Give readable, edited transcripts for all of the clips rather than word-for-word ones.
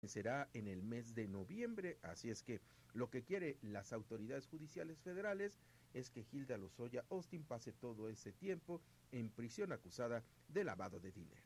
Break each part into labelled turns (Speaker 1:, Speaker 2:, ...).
Speaker 1: será en el mes de noviembre, así es que lo que quiere las autoridades judiciales federales es que Hilda Lozoya Austin pase todo ese tiempo en prisión acusada de lavado de dinero.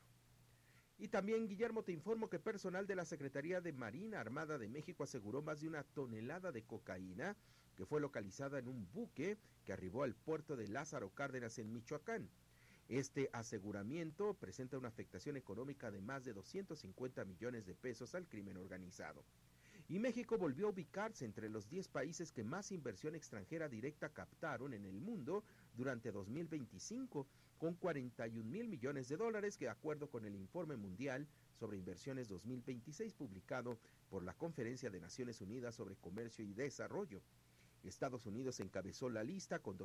Speaker 1: Y también, Guillermo, te informo que personal de la Secretaría de Marina Armada de México aseguró más de 1 tonelada de cocaína que fue localizada en un buque que arribó al puerto de Lázaro Cárdenas en Michoacán. Este aseguramiento presenta una afectación económica de más de 250 millones de pesos al crimen organizado. Y México volvió a ubicarse entre los 10 países que más inversión extranjera directa captaron en el mundo durante 2025, con 41 mil millones de dólares, que de acuerdo con el Informe Mundial sobre Inversiones 2026 publicado por la Conferencia de Naciones Unidas sobre Comercio y Desarrollo. Estados Unidos encabezó la lista con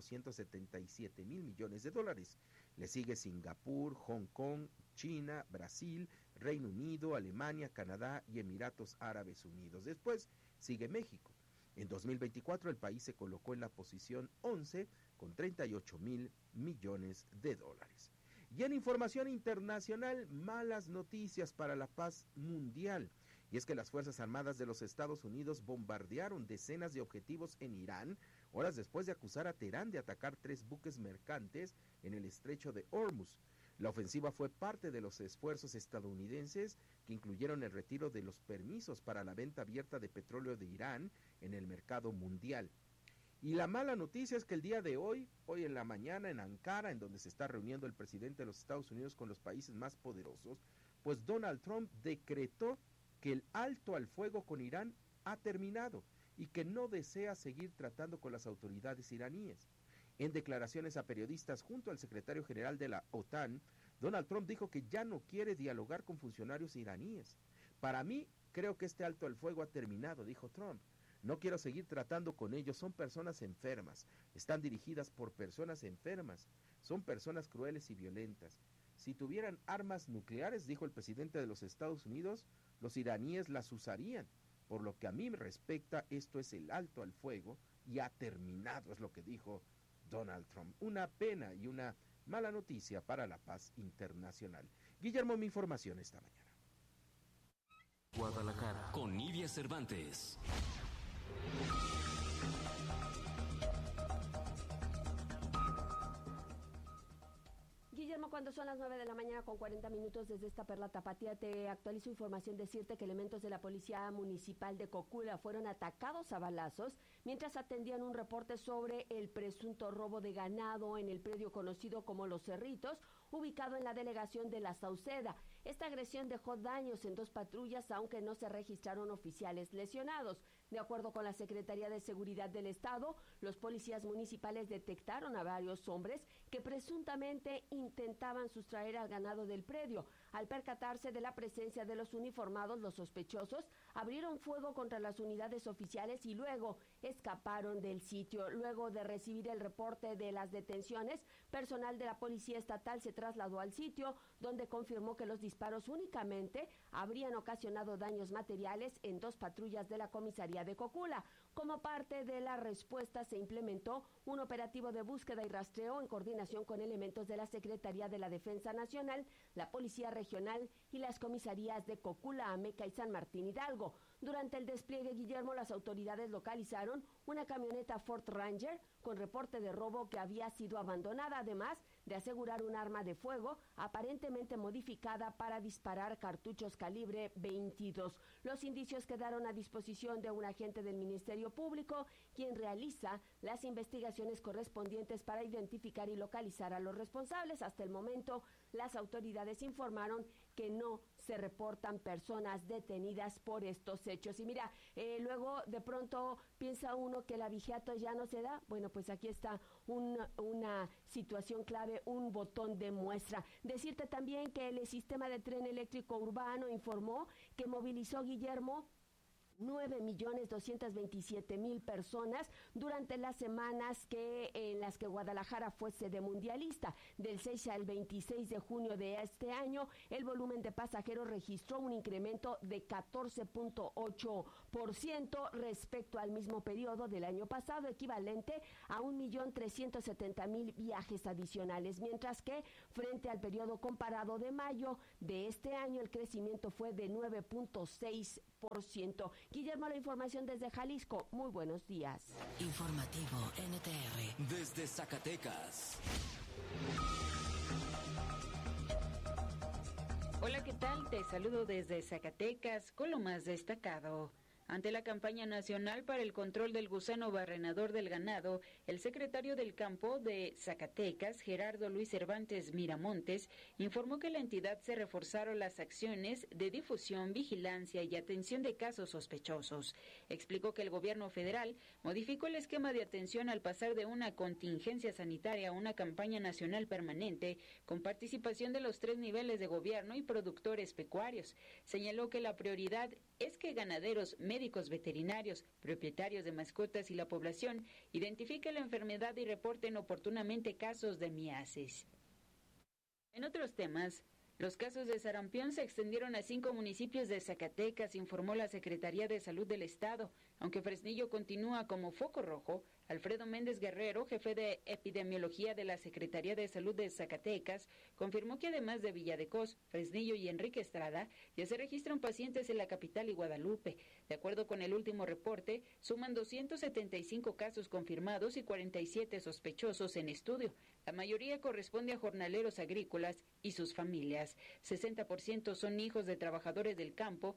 Speaker 1: 277 mil millones de dólares. Le sigue Singapur, Hong Kong, China, Brasil, Reino Unido, Alemania, Canadá y Emiratos Árabes Unidos. Después sigue México. En 2024 el país se colocó en la posición 11 con 38 mil millones de dólares. Y en información internacional, malas noticias para la paz mundial. Y es que las Fuerzas Armadas de los Estados Unidos bombardearon decenas de objetivos en Irán, horas después de acusar a Teherán de atacar 3 buques mercantes en el estrecho de Hormuz. La ofensiva fue parte de los esfuerzos estadounidenses que incluyeron el retiro de los permisos para la venta abierta de petróleo de Irán en el mercado mundial. Y la mala noticia es que el día de hoy en la mañana en Ankara, en donde se está reuniendo el presidente de los Estados Unidos con los países más poderosos, pues Donald Trump decretó que el alto al fuego con Irán ha terminado y que no desea seguir tratando con las autoridades iraníes. En declaraciones a periodistas junto al secretario general de la OTAN, Donald Trump dijo que ya no quiere dialogar con funcionarios iraníes. Para mí, creo que este alto al fuego ha terminado, dijo Trump. No quiero seguir tratando con ellos, son personas enfermas, están dirigidas por personas enfermas, son personas crueles y violentas. Si tuvieran armas nucleares, dijo el presidente de los Estados Unidos, los iraníes las usarían. Por lo que a mí me respecta, esto es el alto al fuego y ha terminado, es lo que dijo Donald Trump. Una pena y una mala noticia para la paz internacional. Guillermo, mi información esta mañana.
Speaker 2: Guadalajara, con Nidia Cervantes.
Speaker 3: Guillermo, cuando son las 9 de la mañana con 40 minutos desde esta Perla Tapatía, te actualizo información, decirte que elementos de la Policía Municipal de Cocula fueron atacados a balazos mientras atendían un reporte sobre el presunto robo de ganado en el predio conocido como Los Cerritos, ubicado en la delegación de La Sauceda. Esta agresión dejó daños en 2 patrullas, aunque no se registraron oficiales lesionados. De acuerdo con la Secretaría de Seguridad del Estado, los policías municipales detectaron a varios hombres que presuntamente intentaban sustraer al ganado del predio. Al percatarse de la presencia de los uniformados, los sospechosos abrieron fuego contra las unidades oficiales y luego escaparon del sitio. Luego de recibir el reporte de las detenciones, personal de la Policía Estatal se trasladó al sitio, donde confirmó que los disparos únicamente habrían ocasionado daños materiales en 2 patrullas de la comisaría de Cocula. Como parte de la respuesta, se implementó un operativo de búsqueda y rastreo en coordinación con elementos de la Secretaría de la Defensa Nacional, la Policía Regional y las comisarías de Cocula, Ameca y San Martín Hidalgo. Durante el despliegue, Guillermo, las autoridades localizaron una camioneta Ford Ranger con reporte de robo que había sido abandonada, además de asegurar un arma de fuego aparentemente modificada para disparar cartuchos calibre 22. Los indicios quedaron a disposición de un agente del Ministerio Público, quien realiza las investigaciones correspondientes para identificar y localizar a los responsables. Hasta el momento, las autoridades informaron que no se reportan personas detenidas por estos hechos. Y mira, luego de pronto piensa uno que la vigiato ya no se da. Bueno, pues aquí está una situación clave, un botón de muestra. Decirte también que el sistema de tren eléctrico urbano informó que movilizó, Guillermo, 9.227.000 personas durante las semanas en las que Guadalajara fue sede mundialista. Del 6 al 26 de junio de este año, el volumen de pasajeros registró un incremento de 14.8% respecto al mismo periodo del año pasado, equivalente a 1.370.000 viajes adicionales, mientras que frente al periodo comparado de mayo de este año, el crecimiento fue de 9.6%. Guillermo, la información desde Jalisco. Muy buenos días.
Speaker 2: Informativo NTR. Desde Zacatecas.
Speaker 4: Hola, ¿qué tal? Te saludo desde Zacatecas con lo más destacado. Ante la campaña nacional para el control del gusano barrenador del ganado, el secretario del Campo de Zacatecas, Gerardo Luis Cervantes Miramontes, informó que la entidad se reforzaron las acciones de difusión, vigilancia y atención de casos sospechosos. Explicó que el gobierno federal modificó el esquema de atención al pasar de una contingencia sanitaria a una campaña nacional permanente con participación de los 3 niveles de gobierno y productores pecuarios. Señaló que la prioridad es que ganaderos, médicos veterinarios, propietarios de mascotas y la población identifiquen la enfermedad y reporten oportunamente casos de miasis. En otros temas, los casos de sarampión se extendieron a 5 municipios de Zacatecas, informó la Secretaría de Salud del Estado. Aunque Fresnillo continúa como foco rojo, Alfredo Méndez Guerrero, jefe de epidemiología de la Secretaría de Salud de Zacatecas, confirmó que además de Villa de Cos, Fresnillo y Enrique Estrada, ya se registran pacientes en la capital y Guadalupe. De acuerdo con el último reporte, suman 275 casos confirmados y 47 sospechosos en estudio. La mayoría corresponde a jornaleros agrícolas y sus familias. 60% son hijos de trabajadores del campo,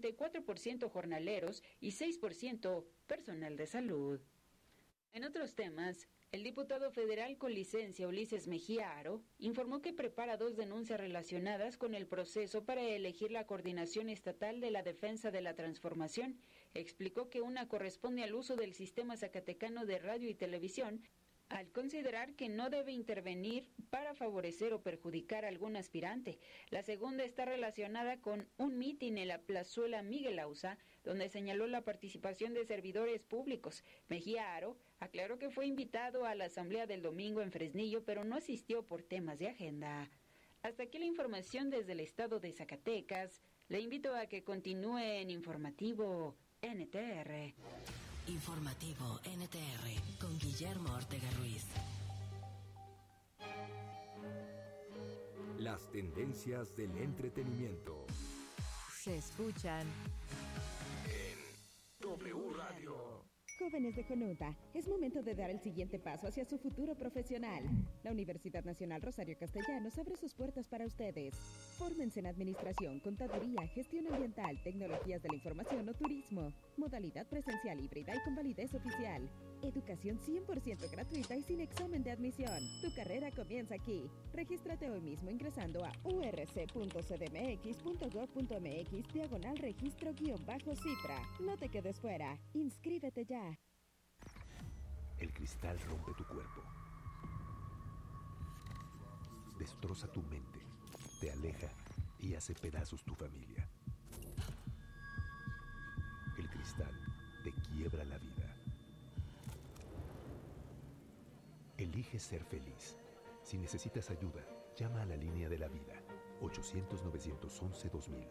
Speaker 4: 34% jornaleros y 6% personal de salud. En otros temas, el diputado federal con licencia Ulises Mejía Aro informó que prepara 2 denuncias relacionadas con el proceso para elegir la Coordinación Estatal de la Defensa de la Transformación. Explicó que una corresponde al uso del Sistema Zacatecano de Radio y Televisión, al considerar que no debe intervenir para favorecer o perjudicar a algún aspirante. La segunda está relacionada con un mitin en la plazuela Miguel Auza, donde señaló la participación de servidores públicos. Mejía Aro aclaró que fue invitado a la asamblea del domingo en Fresnillo, pero no asistió por temas de agenda. Hasta aquí la información desde el estado de Zacatecas. Le invito a que continúe en Informativo NTR.
Speaker 2: Informativo NTR con Guillermo Ortega Ruiz.
Speaker 5: Las tendencias del entretenimiento
Speaker 6: se escuchan
Speaker 5: en W Radio.
Speaker 7: Jóvenes de Conota, es momento de dar el siguiente paso hacia su futuro profesional. La Universidad Nacional Rosario Castellanos abre sus puertas para ustedes. Fórmense en Administración, Contaduría, Gestión Ambiental, Tecnologías de la Información o Turismo. Modalidad presencial híbrida y con validez oficial. Educación 100% gratuita y sin examen de admisión. Tu carrera comienza aquí. Regístrate hoy mismo ingresando a urc.cdmx.gov.mx/registro-cipra. No te quedes fuera. Inscríbete ya.
Speaker 5: El cristal rompe tu cuerpo. Destroza tu mente. Te aleja y hace pedazos tu familia. El cristal te quiebra la vida. Elige ser feliz. Si necesitas ayuda, llama a la línea de la vida, 800-911-2000.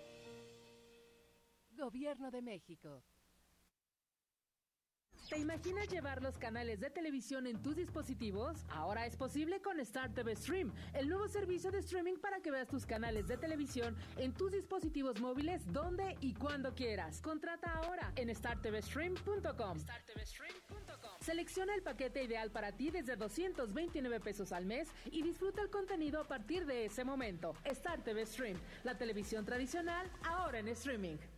Speaker 6: Gobierno de México. ¿Te imaginas llevar los canales de televisión en tus dispositivos? Ahora es posible con Star TV Stream, el nuevo servicio de streaming para que veas tus canales de televisión en tus dispositivos móviles donde y cuando quieras. Contrata ahora en startvstream.com. Selecciona el paquete ideal para ti desde 229 pesos al mes y disfruta el contenido a partir de ese momento. Star TV Stream, la televisión tradicional ahora en streaming.